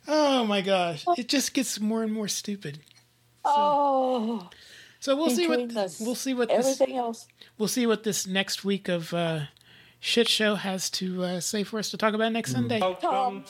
Oh my gosh. It just gets more and more stupid. So we'll see what everything else. We'll see what this next week of shit show has to say for us to talk about next Sunday. Tom.